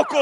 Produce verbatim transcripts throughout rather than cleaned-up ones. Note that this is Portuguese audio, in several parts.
Xambuco!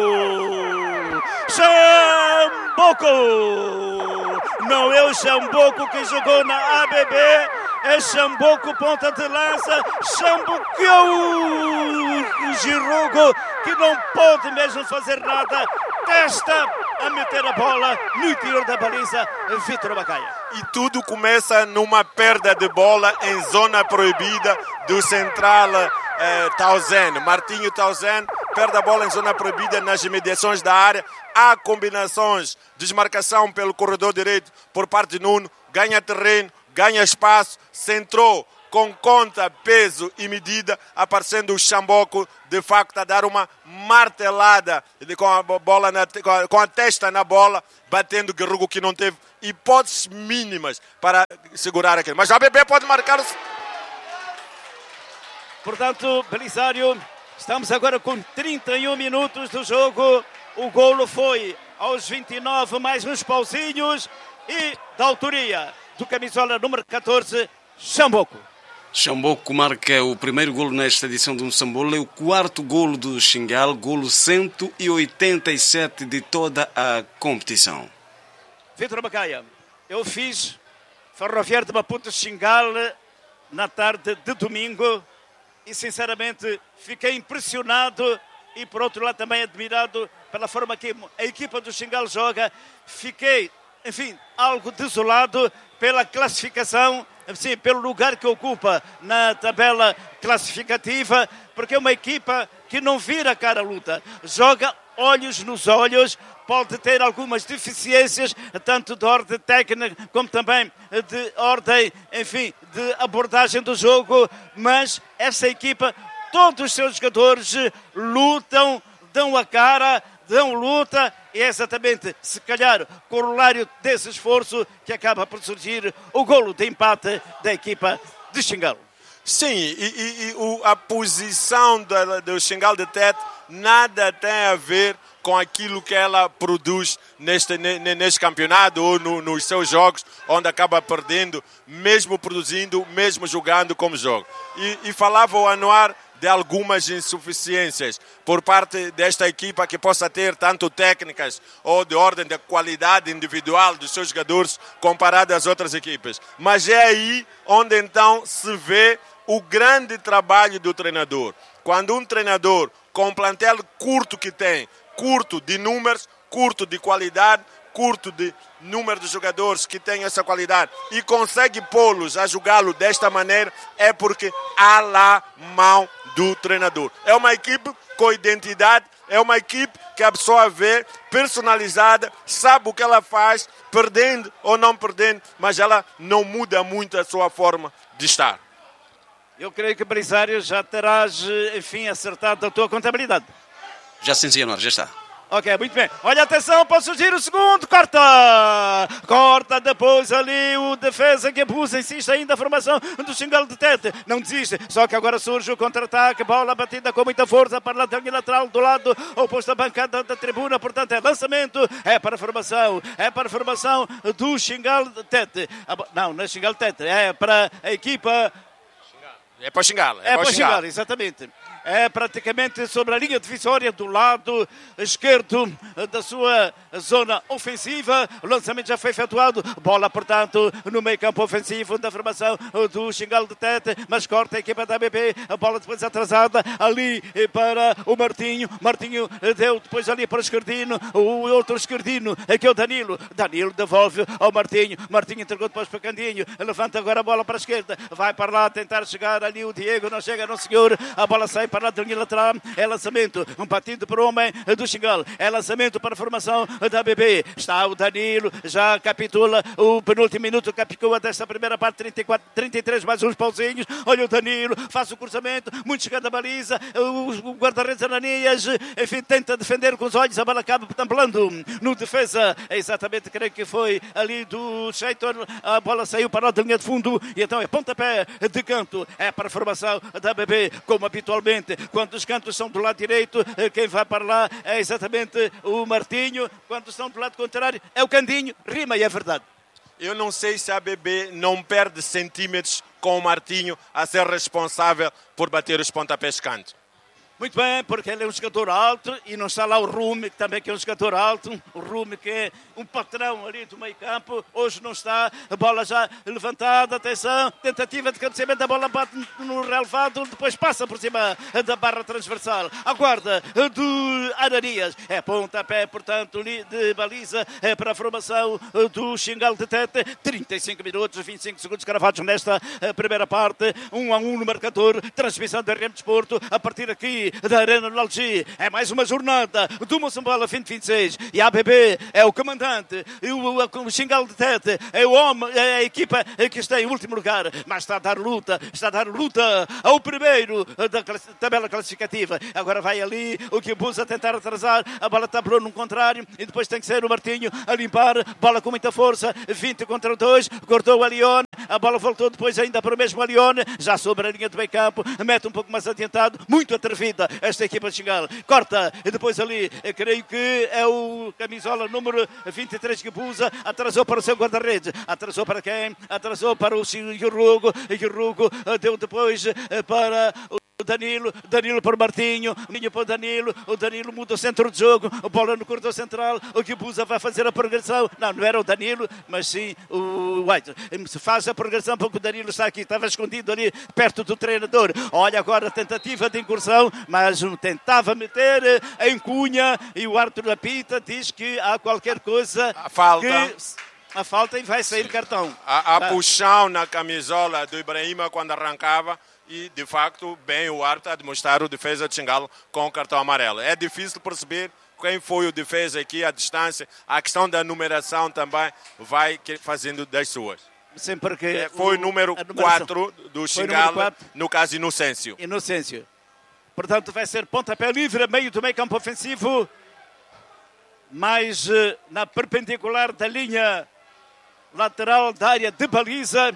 Xambuco! Não é o Xambuco que jogou na A B B, é Xambuco, ponta de lança, Xambucou o Girogo, que não pode mesmo fazer nada, testa a meter a bola no interior da baliza, Vítor Bacaia. E tudo começa numa perda de bola em zona proibida do central eh, Tausen. Martinho Tausen perde a bola em zona proibida nas imediações da área. Há combinações, desmarcação pelo corredor direito por parte de Nuno, ganha terreno, ganha espaço, centrou com conta, peso e medida, aparecendo o Xambuco, de facto, a dar uma martelada com a, bola na, com a testa na bola, batendo o Guerrugo, que não teve hipóteses mínimas para segurar aquilo. Mas a A B B pode marcar. Portanto, Belisário, estamos agora com trinta e um minutos do jogo. O golo foi aos vinte e nove, mais uns pauzinhos, e da autoria do camisola número catorze, Xambuco. Xambuco marca o primeiro golo nesta edição do Moçambola, é o quarto golo do Xingal, golo cento e oitenta e sete de toda a competição. Vítor Bacaia, eu fiz Ferroviário de Maputo Xingal na tarde de domingo e sinceramente fiquei impressionado e por outro lado também admirado pela forma que a equipa do Xingal joga. Fiquei, enfim, algo desolado pela classificação, sim, pelo lugar que ocupa na tabela classificativa, porque é uma equipa que não vira a cara à luta, joga olhos nos olhos, pode ter algumas deficiências, tanto de ordem técnica como também de ordem, enfim, de abordagem do jogo, mas essa equipa, todos os seus jogadores lutam, dão a cara, dão luta, e é exatamente, se calhar, corolário desse esforço que acaba por surgir o golo de empate da equipa de Xingal. Sim, e, e, e o, a posição da, do Xingal de Tete nada tem a ver com aquilo que ela produz neste, neste campeonato ou no, nos seus jogos, onde acaba perdendo, mesmo produzindo, mesmo jogando como jogo. E, e falava o Anuar de algumas insuficiências por parte desta equipa, que possa ter tanto técnicas ou de ordem da qualidade individual dos seus jogadores comparado às outras equipes. Mas é aí onde então se vê o grande trabalho do treinador. Quando um treinador, com o plantel curto que tem, curto de números, curto de qualidade, curto de número de jogadores que têm essa qualidade e consegue pô-los a jogá-lo desta maneira, é porque há lá mão do treinador. É uma equipe com identidade, é uma equipe que a pessoa vê personalizada, sabe o que ela faz, perdendo ou não perdendo, mas ela não muda muito a sua forma de estar. Eu creio que, Belisário, já terás, enfim, acertado a tua contabilidade. Já sim, senhor, já está. Ok, muito bem. Olha, atenção, pode surgir o segundo. Corta! Corta depois ali o defesa que abusa, insiste ainda a formação do Xingal de Tete. Não desiste, só que agora surge o contra-ataque. Bola batida com muita força para a lateral lateral do lado oposto à bancada da tribuna. Portanto, é lançamento, é para a formação. É para a formação do Xingal de Tete. Não, não é Xingal de Tete, é para a equipa... É para o Xingal. É, é para o Xingal, exatamente. É praticamente sobre a linha divisória do lado esquerdo da sua zona ofensiva. O lançamento já foi efetuado. Bola, portanto, no meio campo ofensivo da formação do Xingal de Tete, mas corta a equipa da A B B. A bola depois atrasada ali para o Martinho. Martinho deu depois ali para o esquerdino. O outro esquerdino, aqui é o Danilo. Danilo devolve ao Martinho. Martinho entregou depois para o Candinho. Levanta agora a bola para a esquerda. Vai para lá tentar chegar ali o Diego. Não chega, não senhor. A bola sai para para a linha lateral, é lançamento, um batido para o homem do Xingal, é lançamento para a formação da A B B, está o Danilo, já capitula o penúltimo minuto, capicua desta primeira parte, trinta e quatro, trinta e três mais uns pauzinhos, olha o Danilo, faz o cruzamento, muito chegando a baliza, o guarda-redes Ananias, enfim, tenta defender com os olhos, a bola acaba tamplando no defesa, é exatamente, creio que foi ali do Shaitor, a bola saiu para a linha de fundo, e então é pontapé de canto, é para a formação da A B B, como habitualmente, quando os cantos são do lado direito, quem vai para lá é exatamente o Martinho, quando estão do lado contrário é o Candinho, rima e é verdade. Eu não sei se a A B B não perde centímetros com o Martinho a ser responsável por bater os pontapés de canto. Muito bem, porque ele é um jogador alto e não está lá o Rumi, que também que é um jogador alto. O Rumi que é um patrão ali do meio campo. Hoje não está, a bola já levantada, atenção, tentativa de cabeceamento, a bola bate no relevado, depois passa por cima da barra transversal. A guarda do Ananias, é pontapé, portanto, de baliza, é para a formação do Xingal de Tete. trinta e cinco minutos, vinte e cinco segundos cravados nesta primeira parte. um a um no marcador, transmissão da R M Desporto, a partir aqui da Arena do Algi. É mais uma jornada do Moçambola vinte e vinte e seis e a A B B é o comandante e o, o Xingal de Tete é o homem, é a equipa que está em último lugar, mas está a dar luta, está a dar luta ao primeiro da tabela classificativa. Agora vai ali o Guibuza a tentar atrasar, a bola está por no contrário e depois tem que ser o Martinho a limpar, bola com muita força, vinte contra dois, cortou o Alione, a bola voltou depois ainda para o mesmo Alione, já sobre a linha do meio campo, mete um pouco mais adiantado, muito atrevida esta equipa de Xingal, corta e depois ali, creio que é o camisola número vinte e três que Guibuza, atrasou para o seu guarda-redes, atrasou para quem? Atrasou para o Yurugo, Yurugo deu depois para o Danilo, Danilo para o Martinho, Martinho para o Danilo, o Danilo muda o centro de jogo, a bola no corredor central, o Guibuza vai fazer a progressão, não, não era o Danilo, mas sim o White, se faz a progressão porque o Danilo está aqui, estava escondido ali perto do treinador, olha agora a tentativa de incursão, mas tentava meter em cunha e o Arthur apita, diz que há qualquer coisa a falta. que... A falta e vai sair Sim. cartão. A, a puxão na camisola do Ibrahima quando arrancava e, de facto, bem o árbitro a demonstrar o defesa de Xingal com o cartão amarelo. É difícil perceber quem foi o defesa aqui, a distância. A questão da numeração também vai fazendo das suas. Sempre que é, foi o número quatro do Xingal, no caso Inocêncio. Inocêncio. Portanto, vai ser pontapé livre, meio do meio campo ofensivo, mais na perpendicular da linha lateral da área de baliza,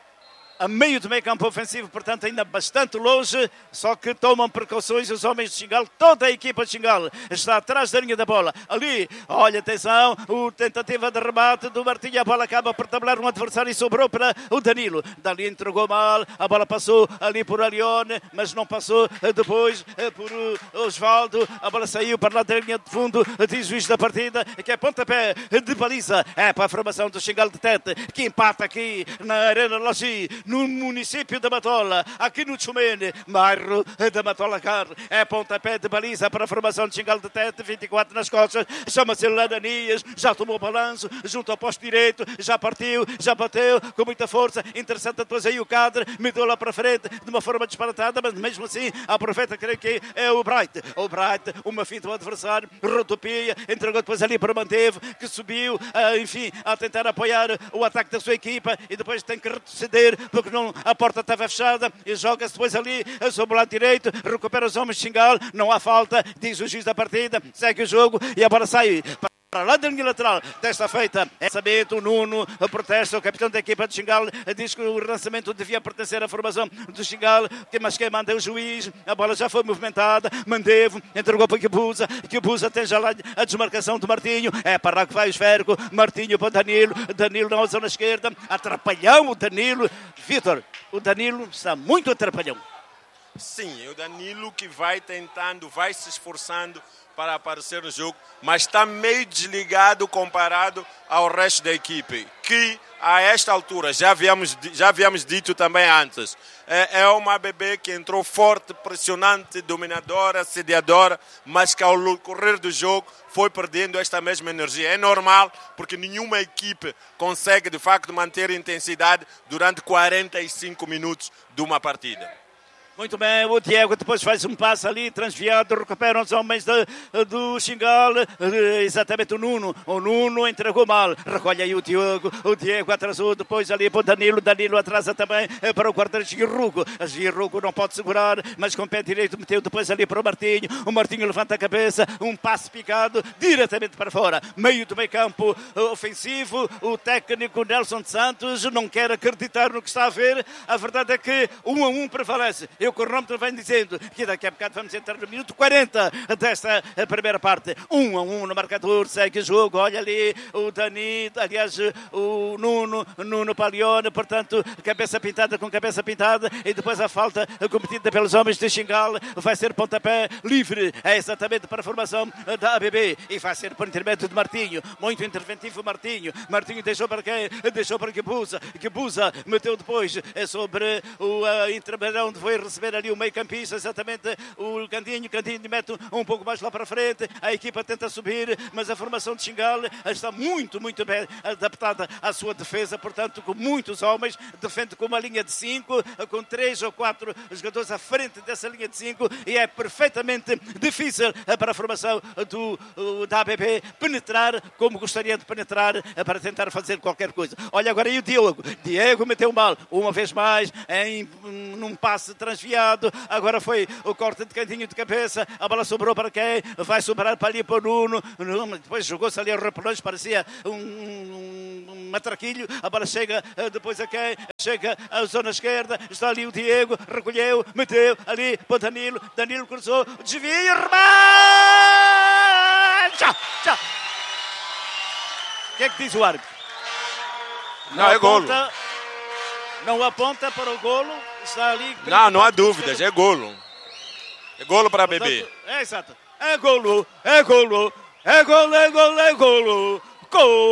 a meio do meio campo ofensivo, portanto ainda bastante longe, só que tomam precauções os homens de Xingal, toda a equipa de Xingal está atrás da linha da bola, ali, olha atenção, o tentativa de remate do Martinho, a bola acaba por tabelar um adversário e sobrou para o Danilo, dali entregou mal, a bola passou ali por Alione, mas não passou depois por Osvaldo, a bola saiu para lá da linha de fundo, diz o juiz da partida, que é pontapé de baliza, é para a formação do Xingal de Tete, que empata aqui na Arena Logi, no município da Matola, aqui no Tchumene, bairro da Matola Car, é pontapé de baliza para a formação de Xingal de Tete, vinte e quatro nas costas, chama-se Ananias, já tomou o balanço, junto ao posto direito, já partiu, já bateu, com muita força, interessante depois aí o Cadre, meteu lá para frente, de uma forma disparatada, mas mesmo assim, aproveita, creio que é o Bright, o Bright, uma finta do adversário, rodopia, entregou depois ali para o Manteve, que subiu, enfim, a tentar apoiar o ataque da sua equipa, e depois tem que retroceder, porque não, a porta estava fechada e joga-se depois ali sobre o lado direito, recupera os homens de Xingal, não há falta, diz o juiz da partida, segue o jogo e a bola sai para lá da linha lateral, desta feita é sabendo o Nuno, protesta, o capitão da equipa de Xingal, diz que o lançamento devia pertencer à formação do Xingal, mas quem manda é o juiz, a bola já foi movimentada, Mandevo, entregou para Guibuza, Guibuza tem já lá a desmarcação do Martinho, é para lá que vai o esférico, Martinho para Danilo, Danilo na zona esquerda, atrapalhão o Danilo, Vitor, o Danilo está muito atrapalhão. Sim, o Danilo que vai tentando, vai se esforçando para aparecer no jogo, mas está meio desligado comparado ao resto da equipe, que a esta altura, já havíamos, já havíamos dito também antes, é, é uma A B B que entrou forte, pressionante, dominadora, assediadora, mas que ao correr do jogo foi perdendo esta mesma energia. É normal, porque nenhuma equipe consegue de facto manter intensidade durante quarenta e cinco minutos de uma partida. Muito bem, o Diego depois faz um passo ali, transviado, recuperam os homens de, do Xingal, exatamente o Nuno, o Nuno entregou mal, recolhe aí o Diego, o Diego atrasou depois ali para o Danilo, Danilo atrasa também para o guarda-redes Girugo, Girugo não pode segurar, mas com o pé direito meteu depois ali para o Martinho, o Martinho levanta a cabeça, um passo picado, diretamente para fora, meio do meio campo ofensivo, o técnico Nelson Santos não quer acreditar no que está a ver, a verdade é que um a um prevalece. E o cronômetro vem dizendo que daqui a bocado vamos entrar no minuto quarenta desta primeira parte. Um a um no marcador, segue o jogo. Olha ali o Dani, aliás, o Nuno, Nuno Palione, portanto, cabeça pintada com cabeça pintada. E depois a falta cometida pelos homens de Xingal. Vai ser pontapé livre. É exatamente para a formação da A B B. E vai ser por intermédio de Martinho. Muito interventivo Martinho. Martinho deixou para quem? Deixou para Guebuza. Guebuza meteu depois sobre o uh, intermediário, onde foi receber ali o meio campista, exatamente o Candinho. Candinho mete um pouco mais lá para frente. A equipa tenta subir, mas a formação de Xingal está muito, muito bem adaptada à sua defesa. Portanto, com muitos homens, defende com uma linha de cinco, com três ou quatro jogadores à frente dessa linha de cinco, e é perfeitamente difícil para a formação do, da A B B penetrar como gostaria de penetrar para tentar fazer qualquer coisa. Olha agora aí o Diogo. Diego meteu mal, uma vez mais, em num passe transviado. Agora foi o corte de Cantinho de cabeça. A bola sobrou para quem? Vai sobrar para ali para o Nuno. Depois jogou-se ali aos repelões, parecia um, um, um matraquilho. A bola chega depois a quem? Chega à zona esquerda. Está ali o Diego, recolheu, meteu ali para o Danilo. Danilo cruzou, desvia e remate! Tchau, tchau. O que é que diz o árbitro? Não, não é golo. Não aponta para o golo. Está ali. Não, não há dúvidas. É golo. É golo para a B B. É exato. É golo. É golo. É golo, é golo, é golo. Gol!